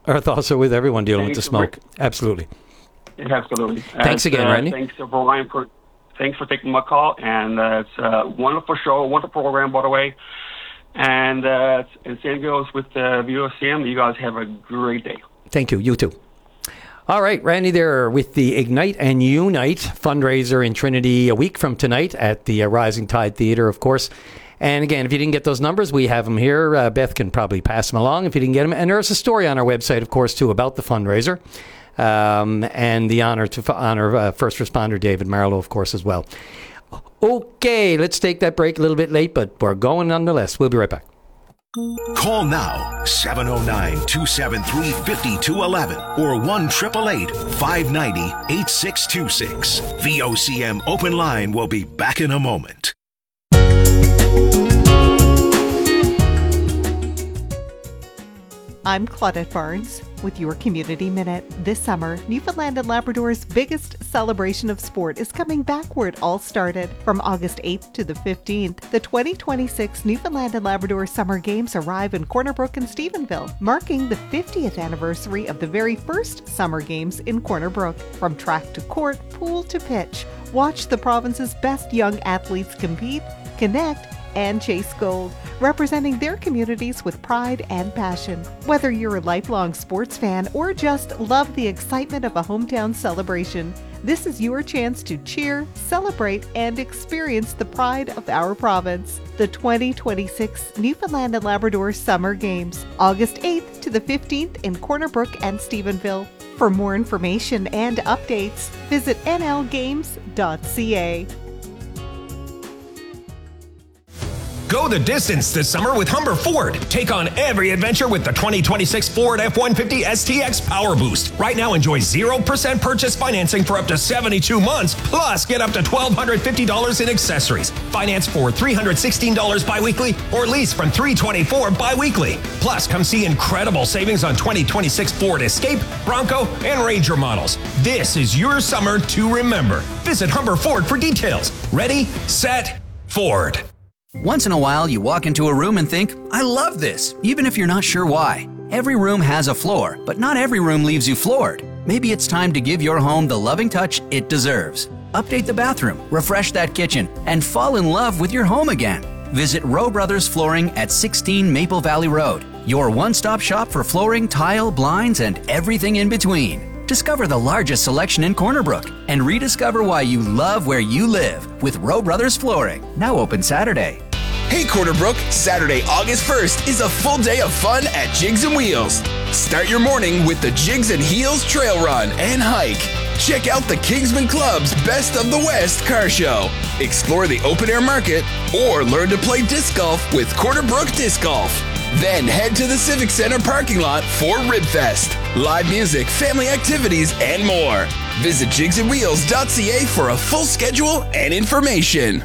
Our thoughts are with everyone dealing with the smoke. Absolutely. Absolutely. Thanks again, Randy. Thanks, Brian, thanks for taking my call. And it's a wonderful show, wonderful program, by the way. And same goes with VOCM. You guys have a great day. Thank you. You too. All right, Randy there with the Ignite and Unite fundraiser in Trinity a week from tonight at the Rising Tide Theatre, of course. And again, if you didn't get those numbers, we have them here. Beth can probably pass them along if you didn't get them. And there's a story on our website, of course, too, about the fundraiser and the honor to honor first responder David Marlowe, of course, as well. Okay, let's take that break a little bit late, but we're going nonetheless. We'll be right back. Call now, 709-273-5211 or 1-888-590-8626. VOCM Open Line will be back in a moment. I'm Claudette Barnes with your Community Minute. This summer, Newfoundland and Labrador's biggest celebration of sport is coming back where it all started. From August 8th to the 15th, the 2026 Newfoundland and Labrador Summer Games arrive in Corner Brook and Stephenville, marking the 50th anniversary of the very first Summer Games in Corner Brook. From track to court, pool to pitch, watch the province's best young athletes compete, connect, and chase gold, representing their communities with pride and passion. Whether you're a lifelong sports fan or just love the excitement of a hometown celebration, this is your chance to cheer, celebrate, and experience the pride of our province. The 2026 Newfoundland and Labrador Summer Games, August 8th to the 15th in Corner Brook and Stephenville. For more information and updates, visit nlgames.ca. Go the distance this summer with Humber Ford. Take on every adventure with the 2026 Ford F-150 STX Power Boost. Right now, enjoy 0% purchase financing for up to 72 months, plus get up to $1,250 in accessories. Finance for $316 biweekly or lease from $324 biweekly. Plus, come see incredible savings on 2026 Ford Escape, Bronco, and Ranger models. This is your summer to remember. Visit Humber Ford for details. Ready, set, Ford. Once in a while, you walk into a room and think, I love this, even if you're not sure why. Every room has a floor, but not every room leaves you floored. Maybe it's time to give your home the loving touch it deserves. Update the bathroom, refresh that kitchen, and fall in love with your home again. Visit Rowe Brothers Flooring at 16 Maple Valley Road, your one-stop shop for flooring, tile, blinds, and everything in between. Discover the largest selection in Corner Brook and rediscover why you love where you live with Rowe Brothers Flooring. Now open Saturday. Hey Corner Brook, Saturday, August 1st is a full day of fun at Jigs and Wheels. Start your morning with the Jigs and Heels Trail Run and Hike. Check out the Kingsman Club's Best of the West car show. Explore the open air market or learn to play disc golf with Corner Brook Disc Golf. Then head to the Civic Center parking lot for Ribfest. Live music, family activities, and more. Visit jigsandwheels.ca for a full schedule and information.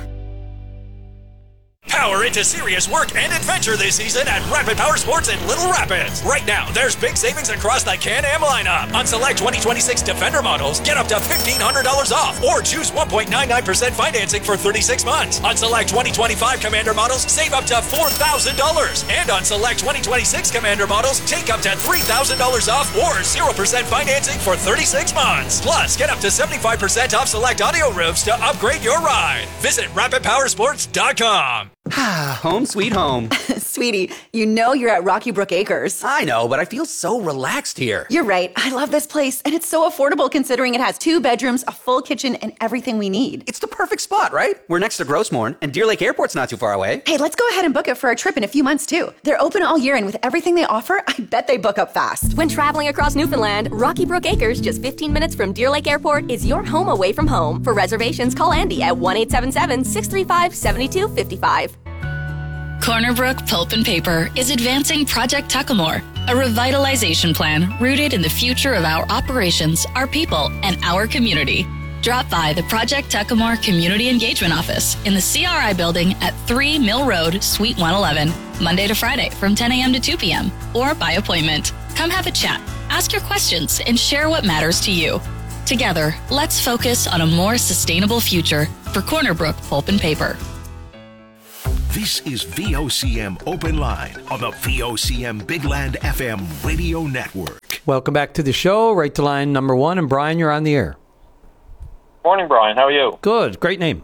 Power into serious work and adventure this season at Rapid Power Sports in Little Rapids. Right now, there's big savings across the Can-Am lineup. On select 2026 Defender models, get up to $1,500 off or choose 1.99% financing for 36 months. On select 2025 Commander models, save up to $4,000. And on select 2026 Commander models, take up to $3,000 off or 0% financing for 36 months. Plus, get up to 75% off select audio roofs to upgrade your ride. Visit RapidPowersports.com. Home sweet home. Sweetie, you know you're at Rocky Brook Acres. I know, but I feel so relaxed here. You're right. I love this place, and it's so affordable considering it has 2 bedrooms, a full kitchen, and everything we need. It's the perfect spot, right? We're next to Grossmorn, and Deer Lake Airport's not too far away. Hey, let's go ahead and book it for a trip in a few months, too. They're open all year, and with everything they offer, I bet they book up fast. When traveling across Newfoundland, Rocky Brook Acres, just 15 minutes from Deer Lake Airport, is your home away from home. For reservations, call Andy at 1-877-635-7255. Corner Brook Pulp and Paper is advancing Project Tuckamore, a revitalization plan rooted in the future of our operations, our people, and our community. Drop by the Project Tuckamore Community Engagement Office in the CRI building at 3 Mill Road, Suite 111, Monday to Friday from 10 a.m. to 2 p.m. or by appointment. Come have a chat, ask your questions, and share what matters to you. Together, let's focus on a more sustainable future for Corner Brook Pulp and Paper. This is VOCM Open Line on the VOCM Big Land FM radio network. Welcome back to the show. Right to line number 1. And Brian, you're on the air. Morning, Brian. How are you? Good. Great name.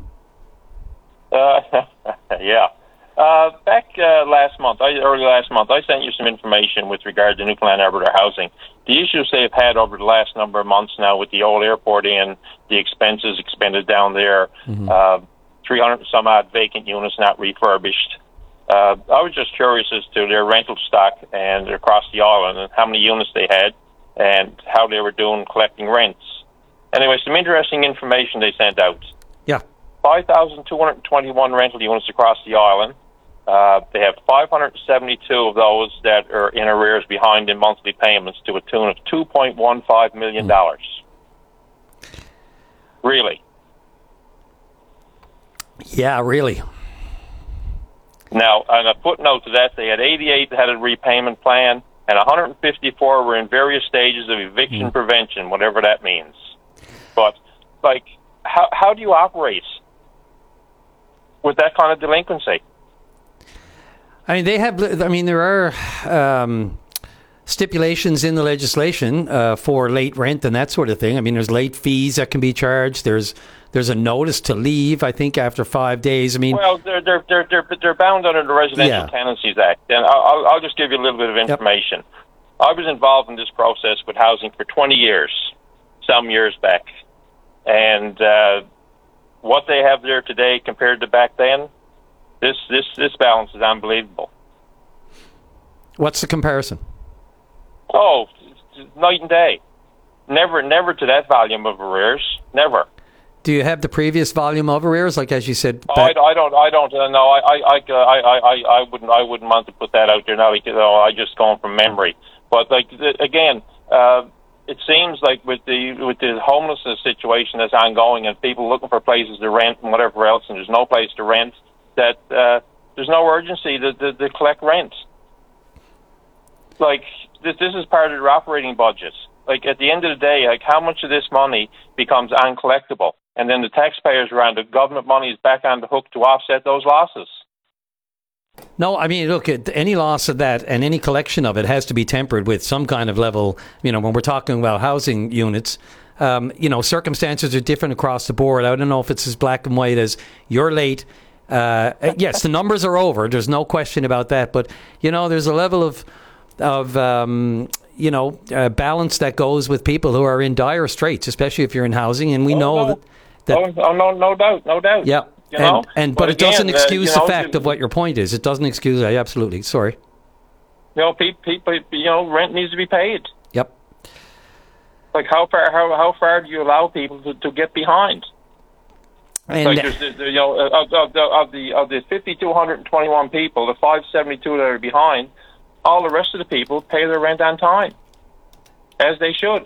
Yeah. Back early last month, I sent you some information with regard to Newfoundland Labrador housing. The issues they've had over the last number of months now with the old airport in, the expenses expended down there, 300 and some odd vacant units not refurbished. I was just curious as to their rental stock and across the island and how many units they had and how they were doing collecting rents. Anyway, some interesting information they sent out. Yeah. 5,221 rental units across the island. They have 572 of those that are in arrears behind in monthly payments to a tune of $2.15 million. Really? Yeah, really. Now, on a footnote to that, they had 88 that had a repayment plan, and 154 were in various stages of eviction prevention, whatever that means. But, like, how do you operate with that kind of delinquency? I mean, there are stipulations in the legislation for late rent and that sort of thing. I mean, there's late fees that can be charged. There's a notice to leave, I think, after 5 days. I mean, well, they're bound under the Residential Tenancies Act, and I'll just give you a little bit of information. Yep. I was involved in this process with housing for 20 years, some years back, and what they have there today compared to back then, this balance is unbelievable. What's the comparison? Oh, night and day. Never to that volume of arrears. Never. Do you have the previous volume of arrears, like as you said? I don't. No, I wouldn't want to put that out there now. I just going from memory. But again, it seems like with the homelessness situation that's ongoing and people looking for places to rent and whatever else, and there's no place to rent, that there's no urgency to collect rent. Like this is part of their operating budgets. Like at the end of the day, like how much of this money becomes uncollectible, and then the taxpayers around the government money is back on the hook to offset those losses. No, I mean, look, any loss of that and any collection of it has to be tempered with some kind of level. You know, when we're talking about housing units, circumstances are different across the board. I don't know if it's as black and white as you're late. Yes, the numbers are over. There's no question about that. But, there's a level of balance that goes with people who are in dire straits, especially if you're in housing. And we know that. No doubt. Yeah. But it doesn't excuse the fact of what your point is. It doesn't excuse that. Absolutely. Sorry. People, rent needs to be paid. Yep. Like how far do you allow people to get behind? And like of the 5,221 people, the 572 that are behind, all the rest of the people pay their rent on time, as they should.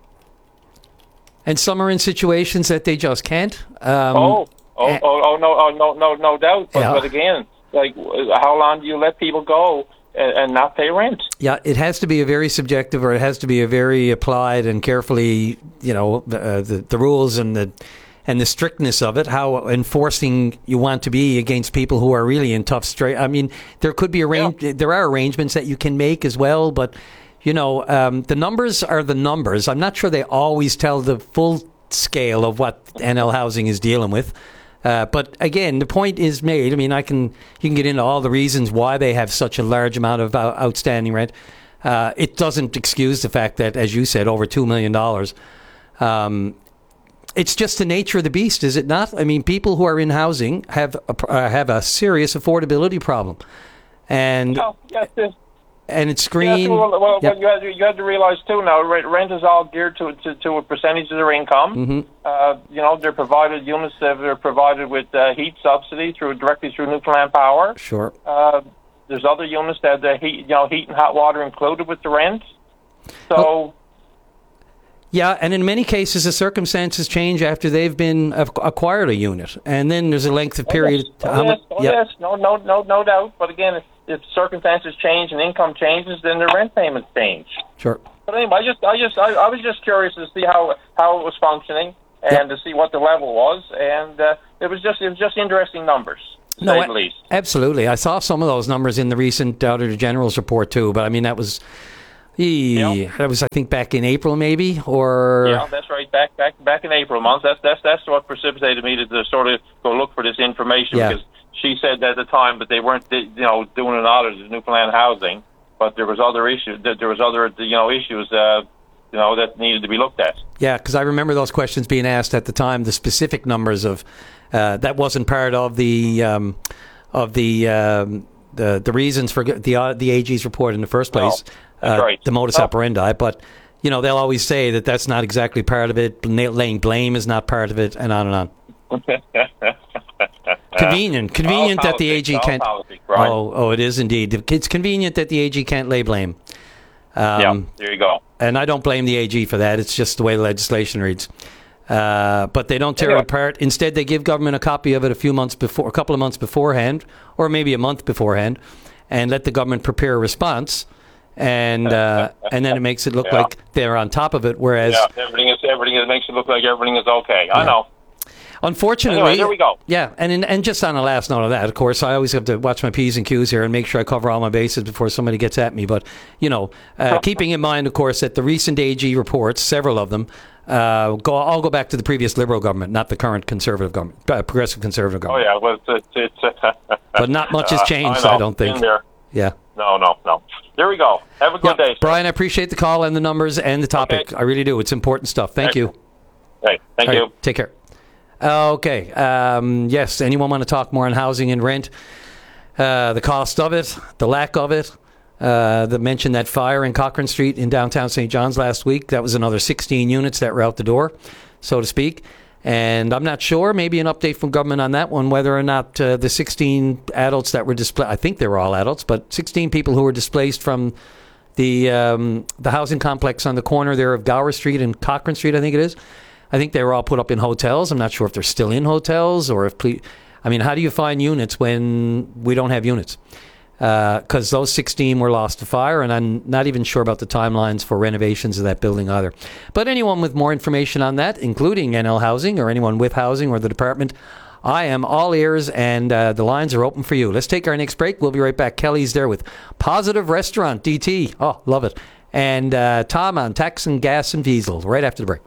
And some are in situations that they just can't. No doubt. But again, like, how long do you let people go and not pay rent? Yeah, it has to be a very subjective, or it has to be a very applied and carefully, the rules and the strictness of it, how enforcing you want to be against people who are really in tough strait. I mean, there could be there are arrangements that you can make as well, but the numbers are the numbers. I'm not sure they always tell the full scale of what NL Housing is dealing with. But again, the point is made. I mean, you can get into all the reasons why they have such a large amount of outstanding rent. It doesn't excuse the fact that, as you said, over $2 million. It's just the nature of the beast, is it not? I mean, people who are in housing have a serious affordability problem, and it's screened. You have to realize too now. Rent is all geared to a percentage of their income. Mm-hmm. They're provided units that are provided with heat subsidy directly through Newfoundland Power. Sure. There's other units that heat and hot water included with the rent. So. Well, yeah, and in many cases, the circumstances change after they've been acquired a unit, and then there's a length of period. Yes, no doubt. But again, if circumstances change and income changes, then the rent payments change. Sure. But anyway, I was just curious to see how it was functioning and to see what the level was, and it was just interesting numbers. To say the least. Absolutely. I saw some of those numbers in the recent Auditor General's report too, but I mean that was. That was, I think, back in April, maybe, or Yeah, that's right. Back in April month. That's what precipitated me to sort of go look for this information because she said at the time that they weren't, doing an audit of Newfoundland housing, but there was other issues. There was other, issues, that needed to be looked at. Yeah, because I remember those questions being asked at the time. The specific numbers of that wasn't part of the reasons for the AG's report in the first place. That's right. The modus operandi, but they'll always say that that's not exactly part of it. Laying blame is not part of it, and on and on. Convenient that the AG can't. Politics, right? Oh, it is indeed. It's convenient that the AG can't lay blame. There you go. And I don't blame the AG for that. It's just the way the legislation reads. But they don't tear it apart. Instead, they give government a copy of it a couple of months beforehand, or maybe a month beforehand, and let the government prepare a response. And then it makes it look like they're on top of it. Whereas everything makes it look like everything is okay. I know. Unfortunately, anyway, there we go. Yeah, and just on a last note of that, of course, I always have to watch my P's and Q's here and make sure I cover all my bases before somebody gets at me. But keeping in mind, of course, that the recent AG reports, several of them, all go back to the previous Liberal government, not the current Conservative government, progressive Conservative government. Oh yeah, well, it's but not much has changed, I don't think. In there. Yeah. No. There we go. Have a good day, sir. Brian, I appreciate the call and the numbers and the topic. Okay. I really do. It's important stuff. Thank you. Hey, thank you. Right, take care. Okay. Yes, anyone want to talk more on housing and rent? The cost of it, the lack of it. They mentioned that fire in Cochrane Street in downtown St. John's last week. That was another 16 units that were out the door, so to speak. And I'm not sure, maybe an update from government on that one, whether or not the 16 adults that were displaced, I think they were all adults, but 16 people who were displaced from the housing complex on the corner there of Gower Street and Cochrane Street, I think it is. I think they were all put up in hotels. I'm not sure if they're still in hotels or if... how do you find units when we don't have units? Because those 16 were lost to fire, and I'm not even sure about the timelines for renovations of that building either. But anyone with more information on that, including NL Housing or anyone with housing or the department, I am all ears, and the lines are open for you. Let's take our next break. We'll be right back. Kelly's there with Positive Restaurant, DT. Oh, love it. And Tom on tax and gas and diesel right after the break.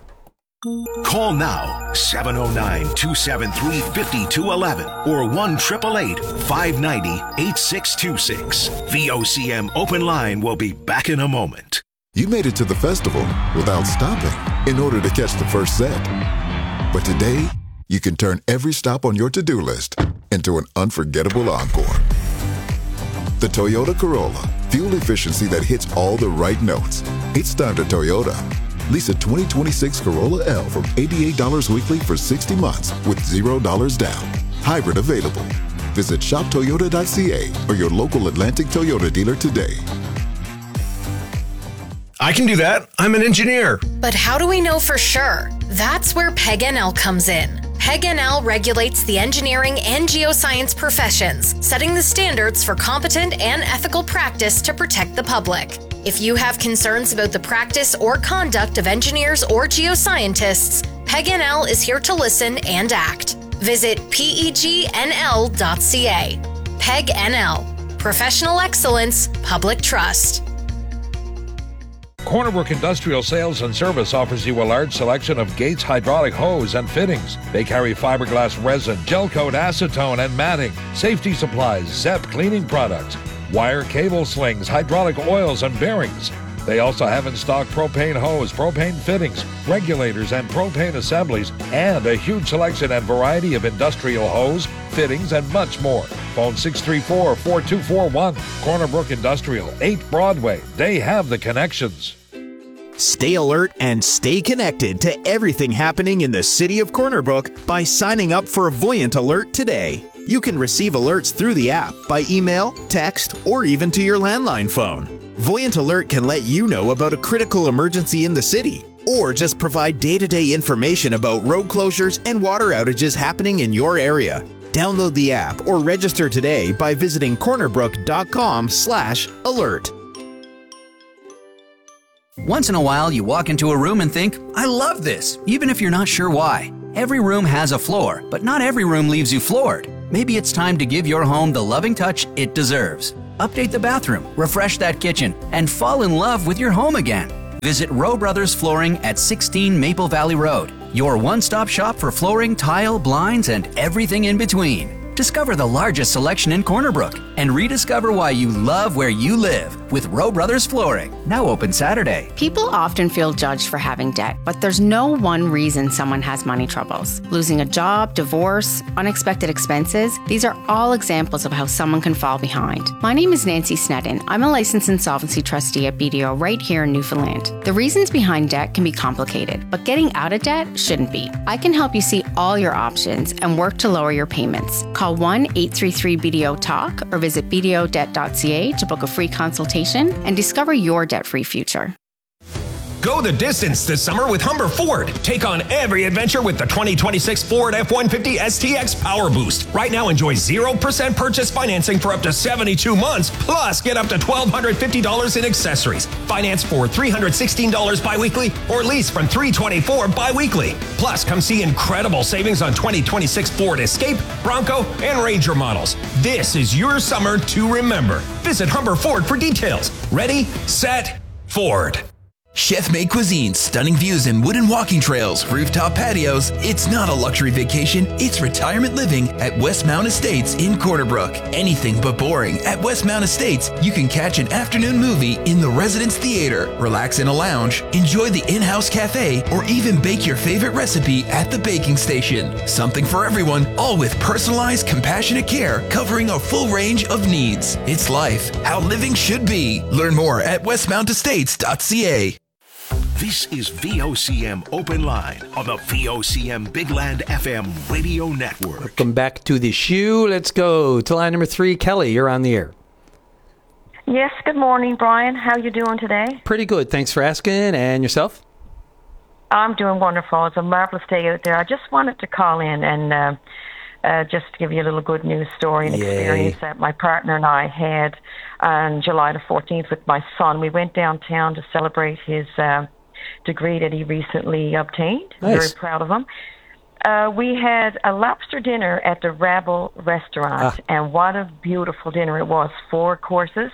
Call now, 709-273-5211 or 1-888-590-8626. VOCM Open Line will be back in a moment. You made it to the festival without stopping in order to catch the first set. But today, you can turn every stop on your to-do list into an unforgettable encore. The Toyota Corolla, fuel efficiency that hits all the right notes. It's time to Toyota. Lease a 2026 Corolla L from $88 weekly for 60 months with $0 down. Hybrid available. Visit shoptoyota.ca or your local Atlantic Toyota dealer today. I can do that. I'm an engineer. But how do we know for sure? That's where PEG NL comes in. PEG NL regulates the engineering and geoscience professions, setting the standards for competent and ethical practice to protect the public. If you have concerns about the practice or conduct of engineers or geoscientists, PEG NL is here to listen and act. Visit pegnl.ca. PEG NL. Professional excellence, public trust. Corner Brook Industrial Sales and Service offers you a large selection of Gates hydraulic hose and fittings. They carry fiberglass resin, gel coat, acetone, and matting, safety supplies, ZEP cleaning products, wire cable slings, hydraulic oils, and bearings. They also have in stock propane hose, propane fittings, regulators, and propane assemblies, and a huge selection and variety of industrial hose, fittings, and much more. Phone 634-4241. Corner Brook Industrial, 8 Broadway. They have the connections. Stay alert and stay connected to everything happening in the city of Corner Brook by signing up for Voyant Alert today. You can receive alerts through the app by email, text, or even to your landline phone. Voyant Alert can let you know about a critical emergency in the city, or just provide day-to-day information about road closures and water outages happening in your area. Download the app or register today by visiting cornerbrook.com/alert. Once in a while, you walk into a room and think, I love this, even if you're not sure why. Every room has a floor, but not every room leaves you floored. Maybe it's time to give your home the loving touch it deserves. update the bathroom, refresh that kitchen, and fall in love with your home again. Visit Rowe Brothers Flooring at 16 Maple Valley Road, your one-stop shop for flooring, tile, blinds, and everything in between. Discover the largest selection in Corner Brook and rediscover why you love where you live with Rowe Brothers Flooring. Now open Saturday. People often feel judged for having debt, but there's no one reason someone has money troubles. Losing a job, divorce, unexpected expenses, these are all examples of how someone can fall behind. My name is Nancy Sneddon. I'm a licensed insolvency trustee at BDO right here in Newfoundland. The reasons behind debt can be complicated, but getting out of debt shouldn't be. I can help you see all your options and work to lower your payments. Call 1-833-BDO-TALK or visit bdodebt.ca to book a free consultation and discover your debt-free future. Go the distance this summer with Humber Ford. Take on every adventure with the 2026 Ford F-150 STX Power Boost. Right now, enjoy 0% purchase financing for up to 72 months, plus get up to $1,250 in accessories. Finance for $316 biweekly or lease from $324 biweekly. Plus, come see incredible savings on 2026 Ford Escape, Bronco, and Ranger models. This is your summer to remember. Visit Humber Ford for details. Ready, set, Ford. Chef-made cuisine, stunning views and wooden walking trails, rooftop patios. It's not a luxury vacation, it's retirement living at Westmount Estates in Corner Brook. Anything but boring. At Westmount Estates, you can catch an afternoon movie in the Residence Theater, relax in a lounge, enjoy the in-house cafe, or even bake your favorite recipe at the baking station. Something for everyone, all with personalized, compassionate care covering a full range of needs. It's life, how living should be. Learn more at westmountestates.ca. This is VOCM Open Line on the VOCM Big Land FM radio network. Welcome back to the shoe. Let's go to line number 3. Kelly, you're on the air. Yes, good morning, Brian. How you doing today? Pretty good. Thanks for asking. And yourself? I'm doing wonderful. It's a marvelous day out there. I just wanted to call in and just to give you a little good news story and experience that my partner and I had on July the 14th with my son. We went downtown to celebrate his degree that he recently obtained. Nice. Very proud of him. We had a lobster dinner at the Rabble restaurant, and what a beautiful dinner it was. 4 courses,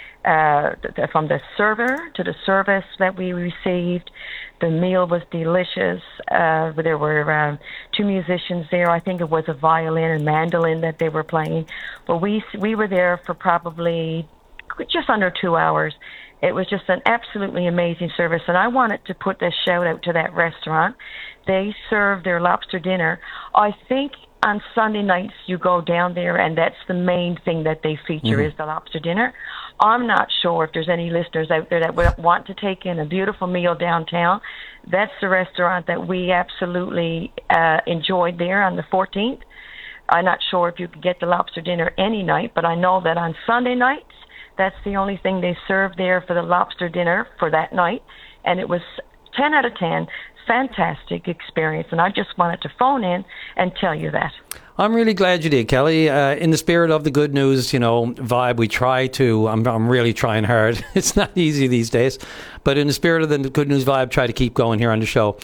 from the server to the service that we received. The meal was delicious. There were 2 musicians there. I think it was a violin and mandolin that they were playing. But we were there for probably just under 2 hours. It was just an absolutely amazing service, and I wanted to put a shout out to that restaurant. They serve their lobster dinner. I think on Sunday nights you go down there, and that's the main thing that they feature is the lobster dinner. I'm not sure if there's any listeners out there that would want to take in a beautiful meal downtown. That's the restaurant that we absolutely enjoyed there on the 14th. I'm not sure if you could get the lobster dinner any night, but I know that on Sunday nights, that's the only thing they served there for the lobster dinner for that night. And it was 10 out of 10. Fantastic experience. And I just wanted to phone in and tell you that. I'm really glad you did, Kelly. In the spirit of the good news, vibe, we try to, I'm really trying hard. It's not easy these days. But in the spirit of the good news vibe, try to keep going here on the show.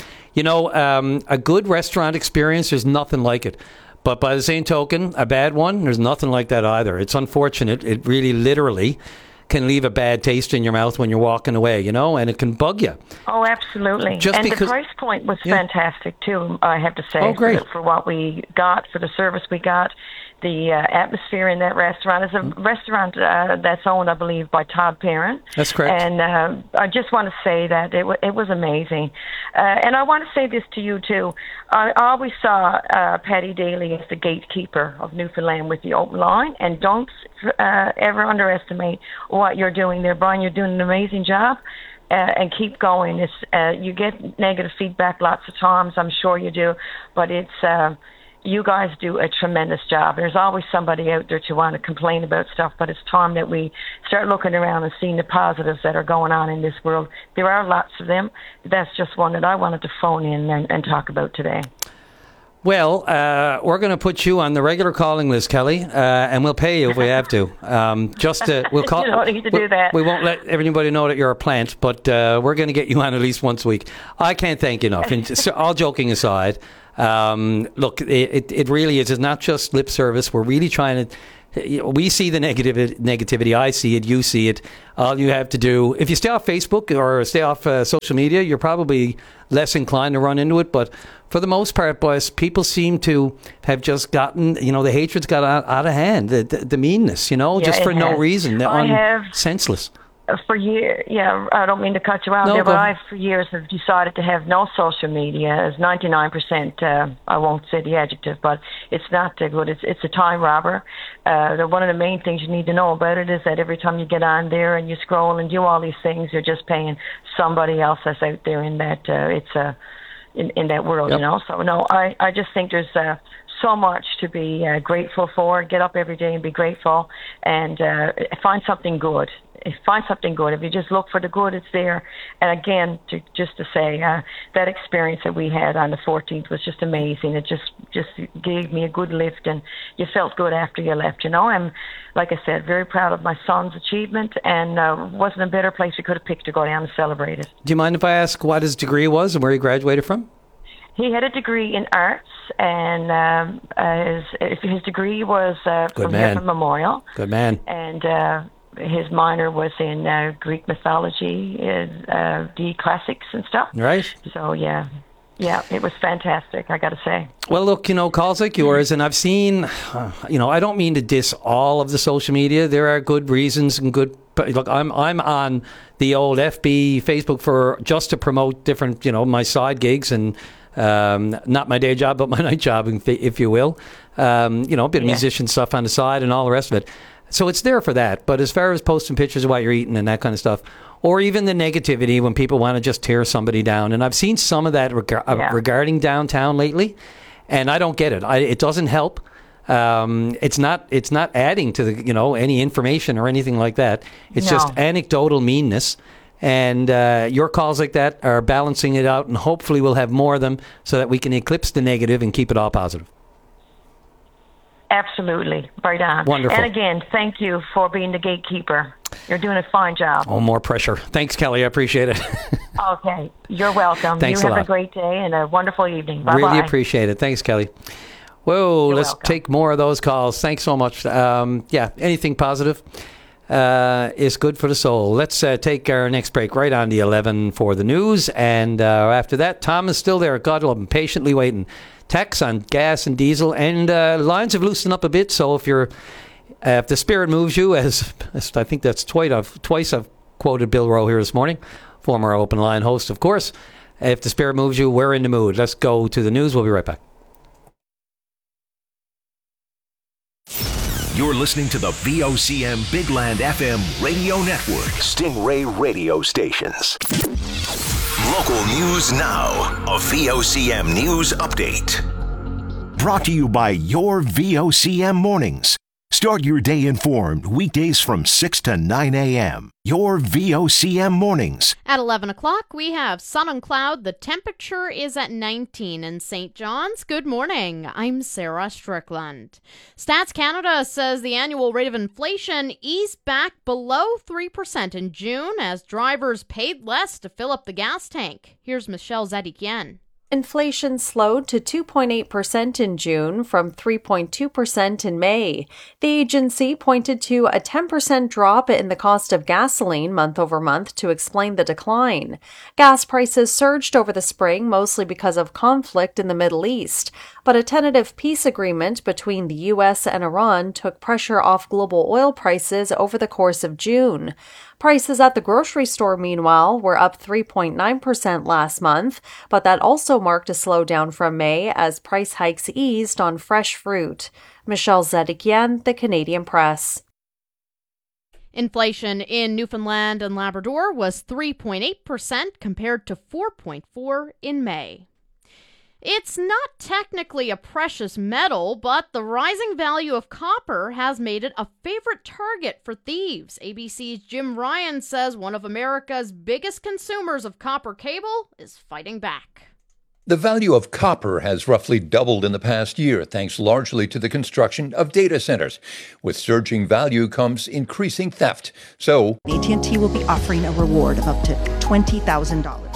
A good restaurant experience, there's nothing like it. But by the same token, a bad one, there's nothing like that either. It's unfortunate. It really literally can leave a bad taste in your mouth when you're walking away, and it can bug you. Oh, absolutely. The price point was fantastic, too, I have to say. Oh, great. For what we got, for the service we got. The atmosphere in that restaurant is a restaurant that's owned, I believe, by Todd Perrin. That's correct. And I just want to say that it was amazing. And I want to say this to you, too. I always saw Patty Daly as the gatekeeper of Newfoundland with the open line. And don't ever underestimate what you're doing there, Brian. You're doing an amazing job. And keep going. You get negative feedback lots of times. I'm sure you do. But it's... you guys do a tremendous job. There's always somebody out there to want to complain about stuff, but it's time that we start looking around and seeing the positives that are going on in this world. There are lots of them. That's just one that I wanted to phone in and talk about today. Well, we're going to put you on the regular calling list, Kelly, and we'll pay you if we have to. We'll call. You don't need to do that. We won't let everybody know that you're a plant, but we're going to get you on at least once a week. I can't thank you enough. And so, all joking aside, look, it really is. It's not just lip service. We're really trying to we see the negativity. I see it. You see it. All you have to do, if you stay off Facebook or stay off social media, you're probably less inclined to run into it. But for the most part, boys, people seem to have just gotten, the hatred's got out of hand, the meanness, just for no reason. Senseless. For years, I don't mean to cut you out there, but I, for years, have decided to have no social media. As 99%, I won't say the adjective, but it's not good. It's a time robber. One of the main things you need to know about it is that every time you get on there and you scroll and do all these things, you're just paying somebody else that's out there in that in that world, So no, I just think there's so much to be grateful for. Get up every day and be grateful, and find something good. Find something good. If you just look for the good, it's there. And again, just to say, that experience that we had on the 14th was just amazing. It just gave me a good lift, and you felt good after you left. I'm, like I said, very proud of my son's achievement, and wasn't a better place we could have picked to go down and celebrate it. Do you mind if I ask what his degree was and where he graduated from? He had a degree in arts, and his degree was from Griffin Memorial. Good man. And his minor was in Greek mythology, the classics and stuff. Right. So, yeah, it was fantastic, I got to say. Well, look, calls like yours, and I've seen, I don't mean to diss all of the social media. There are good reasons and good. But look, I'm on the old FB, Facebook just to promote different, my side gigs and not my day job, but my night job, if you will. A bit of musician stuff on the side and all the rest of it. So it's there for that. But as far as posting pictures of what you're eating and that kind of stuff, or even the negativity when people want to just tear somebody down. And I've seen some of that regarding downtown lately, and I don't get it. It doesn't help. It's not adding to the, any information or anything like that. It's just anecdotal meanness. And your calls like that are balancing it out, and hopefully we'll have more of them so that we can eclipse the negative and keep it all positive. Absolutely. Right on. Wonderful. And again, thank you for being the gatekeeper. You're doing a fine job. Oh, more pressure. Thanks, Kelly. I appreciate it. Okay. You're welcome. Thanks you a lot. Have a great day and a wonderful evening. Bye-bye. Really appreciate it. Thanks, Kelly. Whoa, let's take more of those calls. Thanks so much. Anything positive is good for the soul. Let's take our next break right on the 11 for the news. And after that, Tom is still there. God love him, patiently waiting. Tax on gas and diesel, and lines have loosened up a bit. So if the spirit moves you, as I think that's twice I've quoted Bill Rowe here this morning, former Open Line host, of course. If the spirit moves you, we're in the mood. Let's go to the news. We'll be right back. You're listening to the VOCM Big Land FM radio network. Stingray radio stations. Local news now. A VOCM news update. Brought to you by your VOCM mornings. Start your day informed weekdays from 6 to 9 a.m. Your VOCM mornings. At 11 o'clock, we have sun and cloud. The temperature is at 19 in St. John's. Good morning. I'm Sarah Strickland. Stats Canada says the annual rate of inflation eased back below 3% in June as drivers paid less to fill up the gas tank. Here's Michelle Zedikian. Inflation slowed to 2.8% in June from 3.2% in May. The agency pointed to a 10% drop in the cost of gasoline month over month to explain the decline. Gas prices surged over the spring mostly because of conflict in the Middle East, but a tentative peace agreement between the U.S. and Iran took pressure off global oil prices over the course of June. Prices at the grocery store, meanwhile, were up 3.9% last month, but that also marked a slowdown from May as price hikes eased on fresh fruit. Michelle Zedikian, The Canadian Press. Inflation in Newfoundland and Labrador was 3.8% compared to 4.4% in May. It's not technically a precious metal, but the rising value of copper has made it a favorite target for thieves. ABC's Jim Ryan says one of America's biggest consumers of copper cable is fighting back. The value of copper has roughly doubled in the past year, thanks largely to the construction of data centers. With surging value comes increasing theft. So, AT&T will be offering a reward of up to $20,000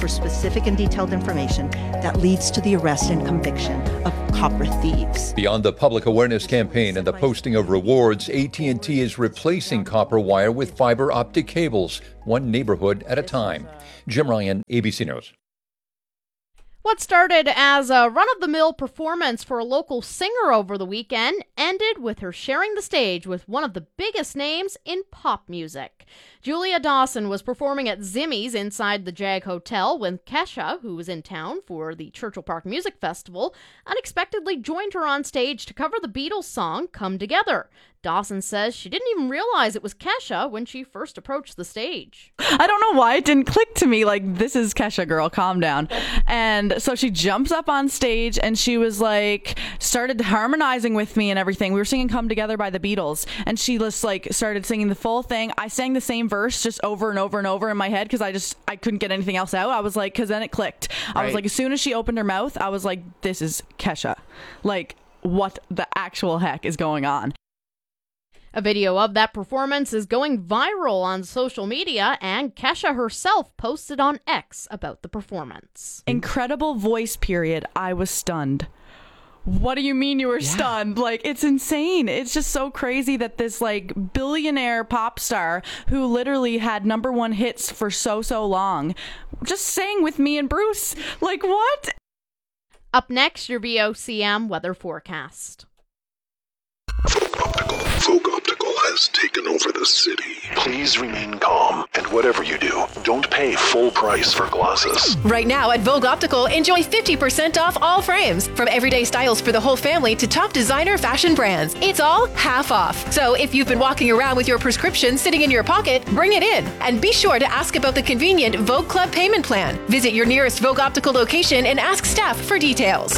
for specific and detailed information that leads to the arrest and conviction of copper thieves. Beyond the public awareness campaign and the posting of rewards, AT&T is replacing copper wire with fiber optic cables, one neighborhood at a time. Jim Ryan, ABC News. What started as a run-of-the-mill performance for a local singer over the weekend ended with her sharing the stage with one of the biggest names in pop music. Julia Dawson was performing at Zimmy's inside the Jag Hotel when Kesha, who was in town for the Churchill Park Music Festival, unexpectedly joined her on stage to cover the Beatles song Come Together. Dawson says she didn't even realize it was Kesha when she first approached the stage. I don't know why it didn't click to me, like, this is Kesha, girl, calm down. And so she jumps up on stage and she was like, started harmonizing with me and everything. We were singing Come Together by the Beatles, and she just like started singing the full thing. I sang the same verse just over and over and over in my head because I couldn't get anything else out. I was like, because then it clicked. I was like, as soon as she opened her mouth, I was like, this is Kesha. Like, what the actual heck is going on? A video of that performance is going viral on social media, and Kesha herself posted on X about the performance. Incredible voice, period. I was stunned. What do you mean you were stunned? Like, it's insane. It's just so crazy that this, like, billionaire pop star who literally had #1 hits for so long just sang with me and Bruce. Like, what? Up next, your VOCM weather forecast. Vogue Optical has taken over the city. Please remain calm, and whatever you do, don't pay full price for glasses. Right now at Vogue Optical, enjoy 50% off all frames. From everyday styles for the whole family to top designer fashion brands. It's all half off. So if you've been walking around with your prescription sitting in your pocket, bring it in. And be sure to ask about the convenient Vogue Club payment plan. Visit your nearest Vogue Optical location and ask staff for details.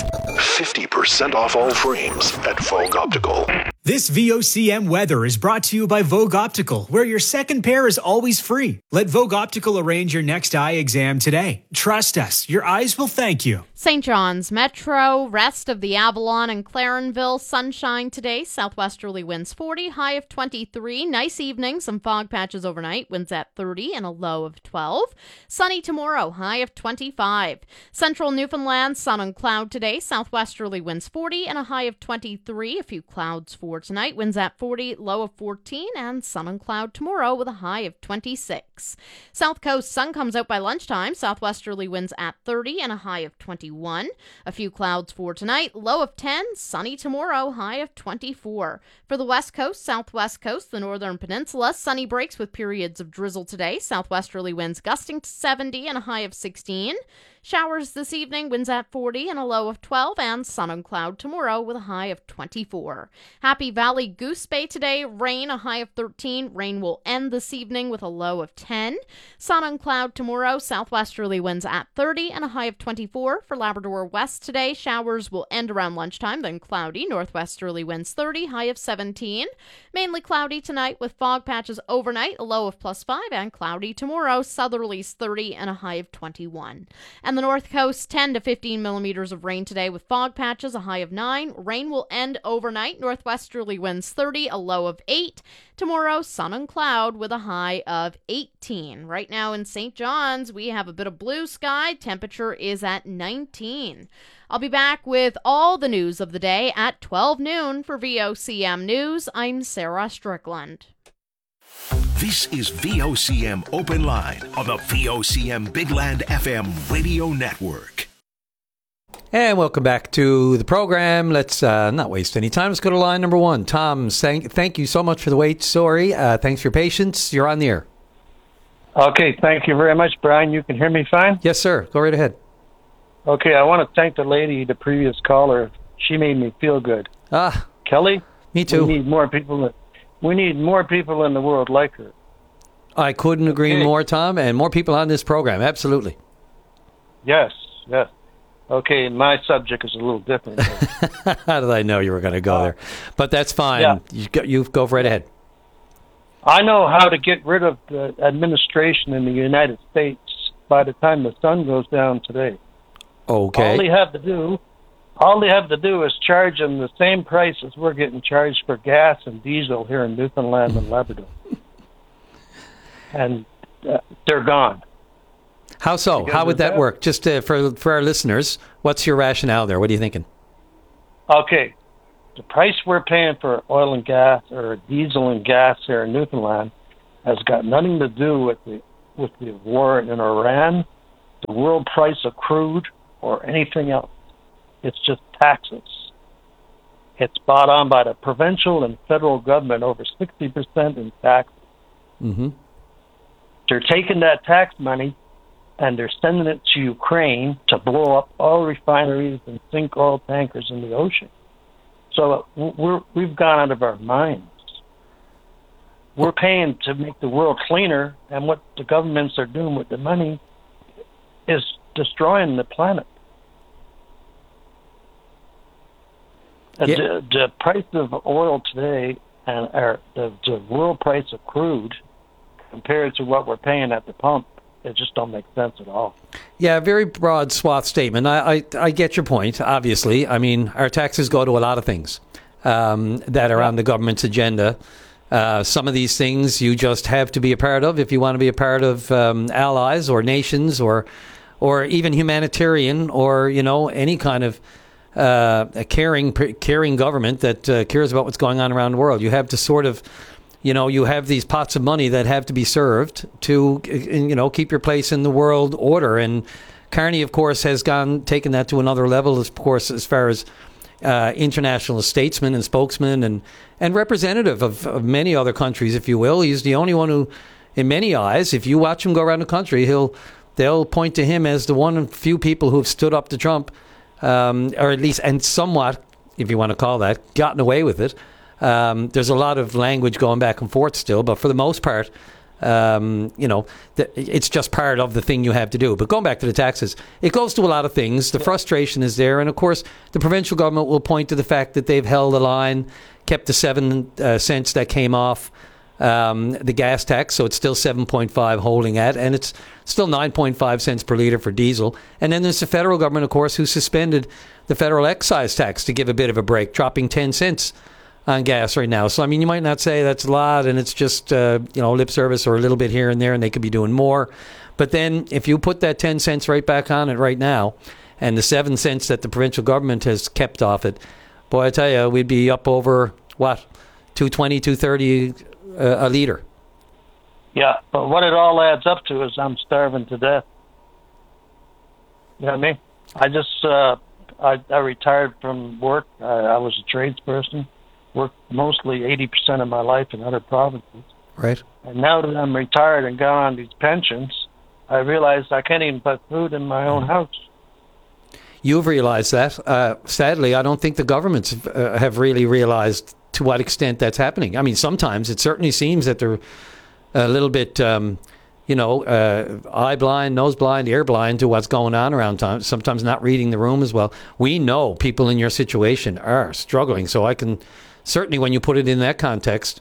50% off all frames at Vogue Optical. This VOCM weather is brought to you by Vogue Optical, where your second pair is always free. Let Vogue Optical arrange your next eye exam today. Trust us, your eyes will thank you. St. John's Metro, rest of the Avalon and Clarenville, sunshine today, southwesterly winds 40, high of 23. Nice evening, some fog patches overnight, winds at 30 and a low of 12. Sunny tomorrow, high of 25. Central Newfoundland, sun and cloud today, southwesterly winds 40 and a high of 23. A few clouds for tonight, winds at 40, low of 14, and sun and cloud tomorrow with a high of 26. South Coast, sun comes out by lunchtime, southwesterly winds at 30 and a high of 21. A few clouds for tonight, low of 10, sunny tomorrow, high of 24. For the West Coast, Southwest Coast, the Northern Peninsula, sunny breaks with periods of drizzle today, southwesterly winds gusting to 70 and a high of 16. Showers this evening, winds at 40 and a low of 12, and sun and cloud tomorrow with a high of 24. Happy Valley Goose Bay today, rain, a high of 13. Rain will end this evening with a low of 10. Sun and cloud tomorrow, southwesterly winds at 30 and a high of 24. For Labrador West today, showers will end around lunchtime, then cloudy, northwesterly winds 30, high of 17. Mainly cloudy tonight with fog patches overnight, a low of +5, and cloudy tomorrow, southerlies 30 and a high of 21. And the North Coast, 10 to 15 millimeters of rain today with fog patches, a high of 9. Rain will end overnight, northwesterly winds 30, a low of 8. Tomorrow, sun and cloud with a high of 18. Right now in St. John's, we have a bit of blue sky. Temperature is at 19. I'll be back with all the news of the day at 12 noon for VOCM News. I'm Sarah Strickland. This is VOCM Open Line on the VOCM Big Land FM radio network. And welcome back to the program. Let's not waste any time. Let's go to line number 1. Tom, thank you so much for the wait. Sorry. Thanks for your patience. You're on the air. Okay, thank you very much, Brian. You can hear me fine? Yes, sir. Go right ahead. Okay, I want to thank the lady, the previous caller. She made me feel good. Kelly? Me too. We need more people in the world like her. I couldn't agree more, Tom, and more people on this program. Absolutely. Yes. Okay, my subject is a little different. How did I know you were going to go there? But that's fine. Yeah. You go right ahead. I know how to get rid of the administration in the United States by the time the sun goes down today. Okay. All they have to do is charge them the same prices we're getting charged for gas and diesel here in Newfoundland and Labrador. And they're gone. How so? Because How would that that- work? Just for our listeners, what's your rationale there? What are you thinking? Okay, the price we're paying for oil and gas or diesel and gas here in Newfoundland has got nothing to do with the war in Iran, the world price of crude, or anything else. It's just taxes. It's bought on by the provincial and federal government, over 60% in taxes. Mm-hmm. They're taking that tax money and they're sending it to Ukraine to blow up all refineries and sink oil tankers in the ocean. So we've gone out of our minds. We're paying to make the world cleaner, and what the governments are doing with the money is destroying the planet. Yeah. The price of oil today and the world price of crude compared to what we're paying at the pump, it just don't make sense at all. Yeah, very broad swath statement. I get your point, obviously. I mean, our taxes go to a lot of things that are on the government's agenda. Some of these things you just have to be a part of if you want to be a part of allies or nations or even humanitarian or, any kind of a caring government that cares about what's going on around the world. You have to sort of, you have these pots of money that have to be served to, keep your place in the world order. And Carney, of course, has taken that to another level, of course, as far as international statesman and spokesman and representative of many other countries, if you will. He's the only one who, in many eyes, if you watch him go around the country, they'll point to him as the one of few people who have stood up to Trump, or at least, and somewhat, if you want to call that, gotten away with it. There's a lot of language going back and forth still, but for the most part, it's just part of the thing you have to do. But going back to the taxes, it goes to a lot of things. The frustration is there. And of course, the provincial government will point to the fact that they've held the line, kept the 7 cents that came off the gas tax. So it's still 7.5 holding at, and it's still 9.5 cents per litre for diesel. And then there's the federal government, of course, who suspended the federal excise tax to give a bit of a break, dropping 10 cents on gas right now. So, I mean, you might not say that's a lot and it's just, lip service or a little bit here and there and they could be doing more. But then if you put that 10 cents right back on it right now and the 7 cents that the provincial government has kept off it, boy, I tell you, we'd be up over, $2.20, $2.30 a litre. Yeah, but what it all adds up to is I'm starving to death. You know what I mean? I just, I retired from work. I was a tradesperson. Worked mostly 80% of my life in other provinces. Right. And now that I'm retired and gone on these pensions, I realize I can't even put food in my own house. You've realized that. Sadly, I don't think the governments have really realized to what extent that's happening. I mean, sometimes it certainly seems that they're a little bit, eye blind, nose blind, ear blind to what's going on around town. Sometimes not reading the room as well. We know people in your situation are struggling, so I can... Certainly, when you put it in that context,